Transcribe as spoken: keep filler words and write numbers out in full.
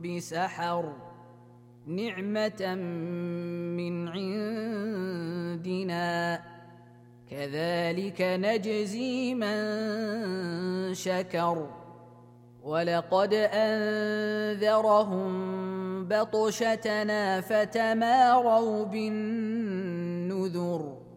بسحر نعمة من عندنا كذلك نجزي من شكر ولقد أنذرهم بطشتنا فتماروا بالنذر